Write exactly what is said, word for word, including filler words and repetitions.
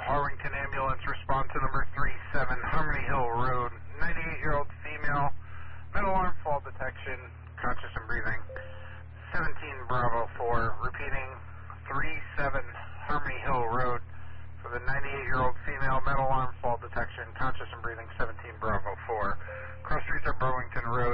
Harwington Ambulance, respond to number three seven Harmony Hill Road, ninety-eight-year-old female, middle arm fall detection, conscious and breathing, seventeen Bravo four, repeating, three seven Harmony Hill Road, for the ninety-eight-year-old female, middle arm fall detection, conscious and breathing, seventeen Bravo four. Cross streets are Burlington Road,